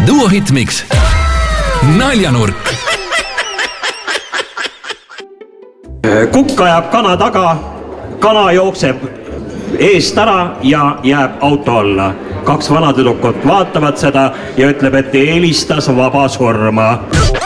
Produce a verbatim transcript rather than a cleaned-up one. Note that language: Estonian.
Duo Hitmix. Naljanurk. Kukk ajab kana taga, kana jookseb eest ära ja jääb auto alla. Kaks vanatüdrukut vaatavad seda ja ütleb, et eelistas vaba surma.